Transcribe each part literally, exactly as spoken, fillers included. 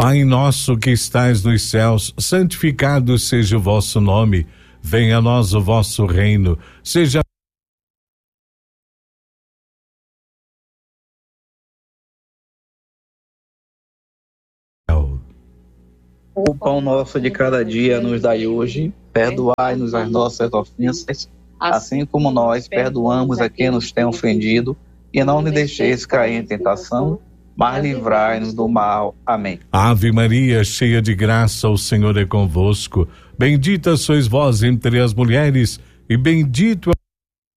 Pai nosso que estais nos céus, santificado seja o vosso nome. Venha a nós o vosso reino. Seja o pão nosso de cada dia nos dai hoje. Perdoai-nos as nossas ofensas, assim como nós perdoamos a quem nos tem ofendido. E não nos deixeis cair em tentação, mas livrai-nos do mal. Amém. Ave Maria, cheia de graça, o Senhor é convosco. Bendita sois vós entre as mulheres, e bendito é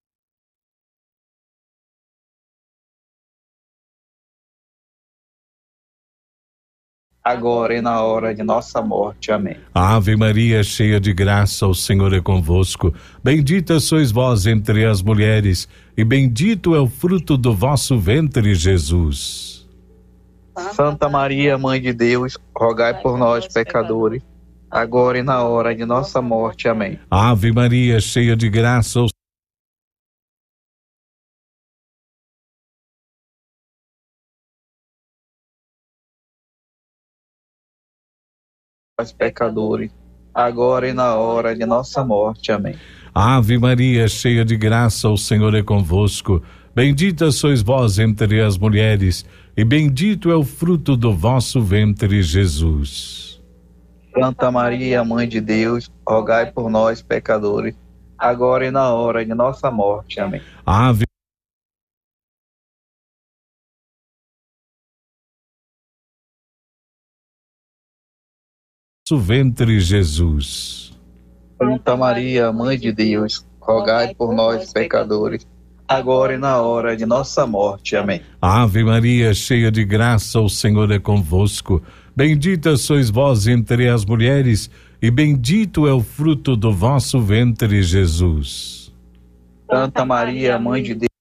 agora e na hora de nossa morte. Amém. Ave Maria, cheia de graça, o Senhor é convosco. Bendita sois vós entre as mulheres, e bendito é o fruto do vosso ventre, Jesus. Santa Maria, Mãe de Deus, rogai por nós, pecadores, agora e na hora de nossa morte. Amém. Ave Maria, cheia de graça, o nós, pecadores, agora e na hora de nossa morte. Amém. Ave Maria, cheia de graça, o Senhor é convosco. Bendita sois vós entre as mulheres, e bendito é o fruto do vosso ventre, Jesus. Santa Maria, Mãe de Deus, rogai por nós, pecadores, agora e na hora de nossa morte. Amém. Ave vosso ventre, Jesus. Santa Maria, Mãe de Deus, rogai por nós, pecadores, agora e na hora de nossa morte. Amém. Ave Maria, cheia de graça, o Senhor é convosco. Bendita sois vós entre as mulheres, e bendito é o fruto do vosso ventre, Jesus. Santa Maria, Mãe de Deus,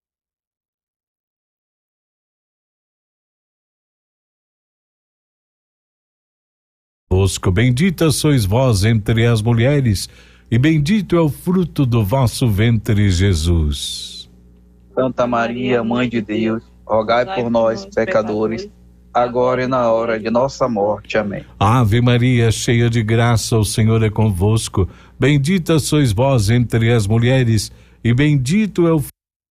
bendita sois vós entre as mulheres, e bendito é o fruto do vosso ventre, Jesus. Santa Maria, Mãe de Deus, rogai por nós, pecadores, agora e na hora de nossa morte. Amém. Ave Maria, cheia de graça, o Senhor é convosco. Bendita sois vós entre as mulheres, e bendito é o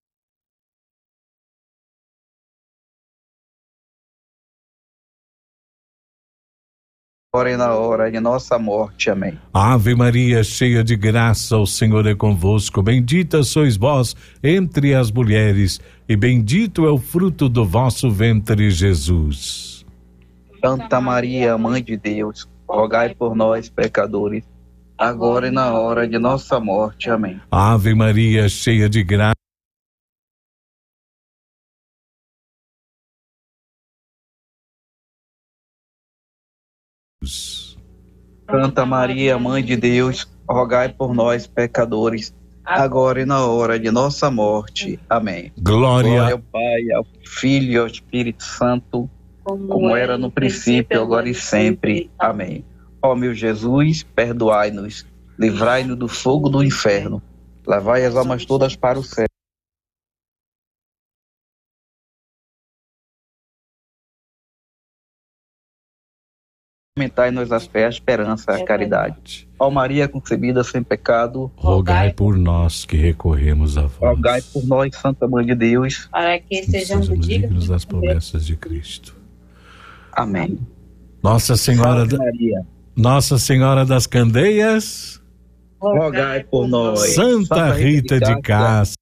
agora e na hora de nossa morte. Amém. Ave Maria, cheia de graça, o Senhor é convosco. Bendita sois vós entre as mulheres, e bendito é o fruto do vosso ventre, Jesus. Santa Maria, Mãe de Deus, rogai por nós, pecadores, agora e na hora de nossa morte. Amém. Ave Maria, cheia de graça, Santa Maria, Mãe de Deus, rogai por nós, pecadores, agora e na hora de nossa morte. Amém. Glória, Glória ao Pai, ao Filho e ao Espírito Santo, como era no princípio, agora e sempre. Amém. Ó meu Jesus, perdoai-nos, livrai-nos do fogo do inferno, levai as almas todas para o céu. Aumentai-nos a fé, a esperança e a caridade. Ó Maria concebida sem pecado, rogai por nós que recorremos a vós. Rogai por nós, Santa Mãe de Deus, para que sejamos dignos das promessas de Cristo. Amém. Nossa Senhora, da... Maria, Nossa Senhora das Candeias, rogai por nós. Santa, Santa Rita, Rita de Cássia,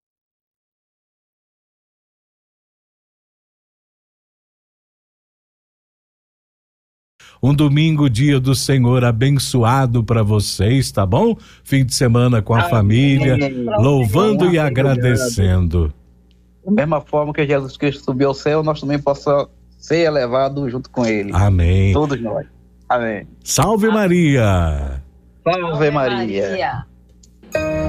um domingo, dia do Senhor abençoado para vocês, tá bom? Fim de semana com a Amém. Família, louvando Amém. E agradecendo. Da mesma forma que Jesus Cristo subiu ao céu, nós também possamos ser elevados junto com Ele. Amém. Todos nós. Amém. Salve Maria! Salve Maria! Maria.